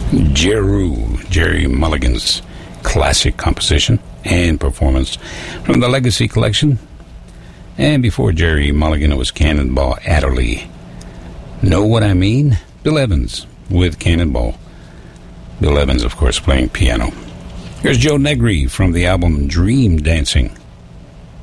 Jeru, Jerry Mulligan's classic composition and performance from the Legacy Collection. And before Jerry Mulligan, it was Cannonball Adderley. Know What I Mean? Bill Evans with Cannonball. Bill Evans, of course, playing piano. Here's Joe Negri from the album Dream Dancing.